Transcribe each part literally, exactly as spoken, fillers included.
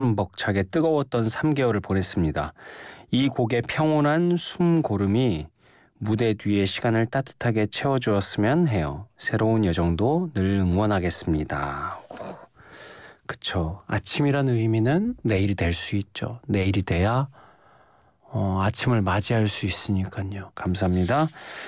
벅차게 뜨거웠던 삼 개월을 보냈습니다. 이 곡의 평온한 숨고름이 무대 뒤의 시간을 따뜻하게 채워주었으면 해요. 새로운 여정도 늘 응원하겠습니다. 그쵸. 아침이라는 의미는 내일이 될 수 있죠. 내일이 돼야 어, 아침을 맞이할 수 있으니까요. 감사합니다.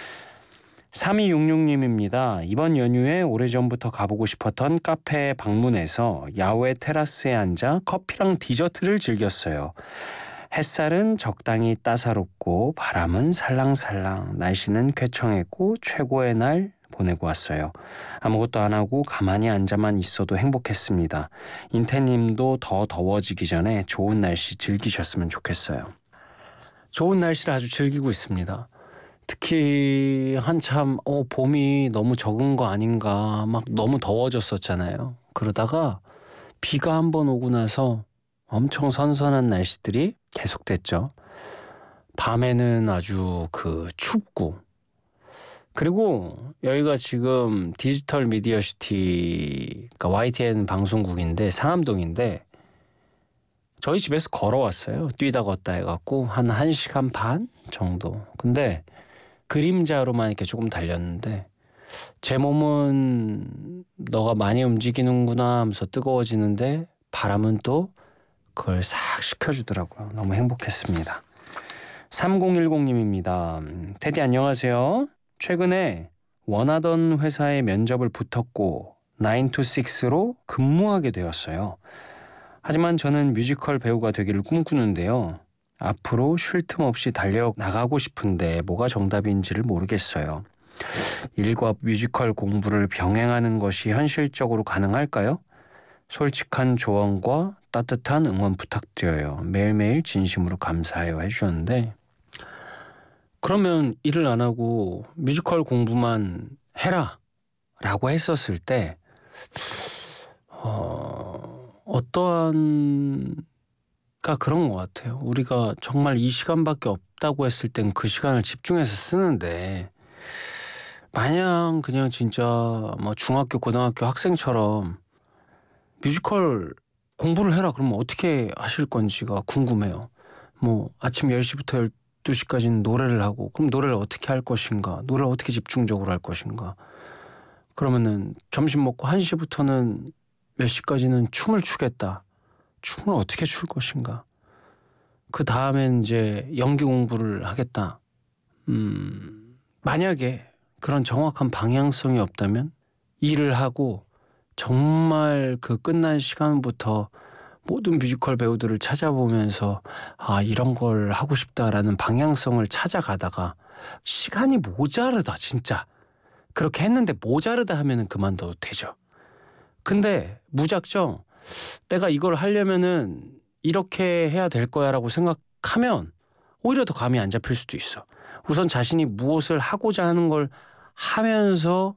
삼이육육 님입니다. 이번 연휴에 오래전부터 가보고 싶었던 카페에 방문해서 야외 테라스에 앉아 커피랑 디저트를 즐겼어요. 햇살은 적당히 따사롭고 바람은 살랑살랑, 날씨는 쾌청했고 최고의 날 보내고 왔어요. 아무것도 안 하고 가만히 앉아만 있어도 행복했습니다. 인태님도 더 더워지기 전에 좋은 날씨 즐기셨으면 좋겠어요. 좋은 날씨를 아주 즐기고 있습니다. 특히 한참 어 봄이 너무 적은 거 아닌가, 막 너무 더워졌었잖아요. 그러다가 비가 한번 오고 나서 엄청 선선한 날씨들이 계속됐죠. 밤에는 아주 그 춥고, 그리고 여기가 지금 디지털 미디어 시티, 그러니까 와이티엔 방송국인데 상암동인데 저희 집에서 걸어왔어요. 뛰다 걷다 해갖고 한 1시간 반 정도. 근데 그림자로만 이렇게 조금 달렸는데 제 몸은 너가 많이 움직이는구나 하면서 뜨거워지는데 바람은 또 그걸 싹 식혀주더라고요. 너무 행복했습니다. 삼공일공 님입니다. 테디 안녕하세요. 최근에 원하던 회사에 면접을 붙었고 나인 투 식스로 근무하게 되었어요. 하지만 저는 뮤지컬 배우가 되기를 꿈꾸는데요. 앞으로 쉴 틈 없이 달려나가고 싶은데 뭐가 정답인지를 모르겠어요. 일과 뮤지컬 공부를 병행하는 것이 현실적으로 가능할까요? 솔직한 조언과 따뜻한 응원 부탁드려요. 매일매일 진심으로 감사해요 해주셨는데, 그러면 일을 안 하고 뮤지컬 공부만 해라 라고 했었을 때 어, 어떠한 가 그런 것 같아요. 우리가 정말 이 시간밖에 없다고 했을 땐 그 시간을 집중해서 쓰는데, 마냥 그냥 진짜 뭐 중학교 고등학교 학생처럼 뮤지컬 공부를 해라 그러면 어떻게 하실 건지가 궁금해요. 뭐 아침 열 시부터 열두 시까지는 노래를 하고, 그럼 노래를 어떻게 할 것인가, 노래를 어떻게 집중적으로 할 것인가, 그러면은 점심 먹고 한 시부터는 몇 시까지는 춤을 추겠다. 춤을 어떻게 출 것인가? 그 다음엔 이제 연기 공부를 하겠다. 음, 만약에 그런 정확한 방향성이 없다면 일을 하고 정말 그 끝난 시간부터 모든 뮤지컬 배우들을 찾아보면서 아, 이런 걸 하고 싶다라는 방향성을 찾아가다가 시간이 모자르다, 진짜. 그렇게 했는데 모자르다 하면은 그만둬도 되죠. 근데 무작정 내가 이걸 하려면은 이렇게 해야 될 거야 라고 생각하면 오히려 더 감이 안 잡힐 수도 있어. 우선 자신이 무엇을 하고자 하는 걸 하면서,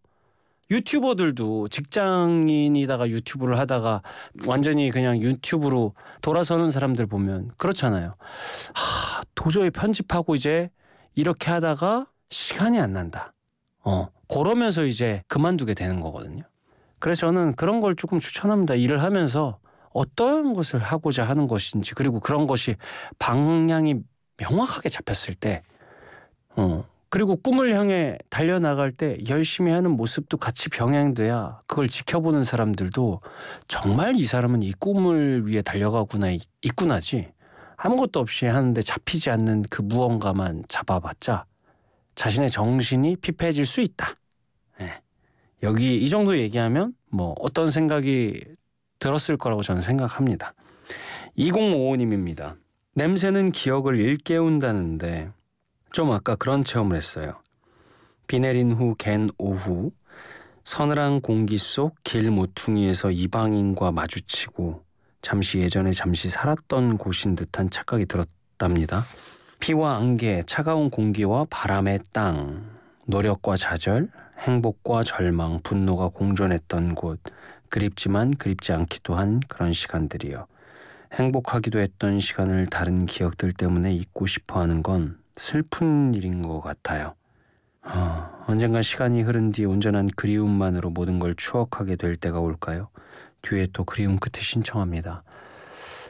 유튜버들도 직장인이다가 유튜브를 하다가 완전히 그냥 유튜브로 돌아서는 사람들 보면 그렇잖아요. 하, 도저히 편집하고 이제 이렇게 하다가 시간이 안 난다. 어, 그러면서 이제 그만두게 되는 거거든요. 그래서 저는 그런 걸 조금 추천합니다. 일을 하면서 어떤 것을 하고자 하는 것인지, 그리고 그런 것이 방향이 명확하게 잡혔을 때, 어, 그리고 꿈을 향해 달려나갈 때 열심히 하는 모습도 같이 병행돼야 그걸 지켜보는 사람들도 정말 이 사람은 이 꿈을 위해 달려가구나, 있구나지, 아무것도 없이 하는데 잡히지 않는 그 무언가만 잡아봤자 자신의 정신이 피폐해질 수 있다. 네. 여기 이 정도 얘기하면 뭐 어떤 생각이 들었을 거라고 저는 생각합니다. 이공오오 님입니다. 냄새는 기억을 일깨운다는데 좀 아까 그런 체험을 했어요. 비 내린 후 갠 오후, 서늘한 공기 속 길 모퉁이에서 이방인과 마주치고 잠시 예전에 잠시 살았던 곳인 듯한 착각이 들었답니다. 피와 안개, 차가운 공기와 바람의 땅, 노력과 좌절, 행복과 절망, 분노가 공존했던 곳, 그립지만 그립지 않기도 한 그런 시간들이요. 행복하기도 했던 시간을 다른 기억들 때문에 잊고 싶어하는 건 슬픈 일인 것 같아요. 어, 언젠가 시간이 흐른 뒤 온전한 그리움만으로 모든 걸 추억하게 될 때가 올까요? 뒤에 또 그리움 끝에 신청합니다.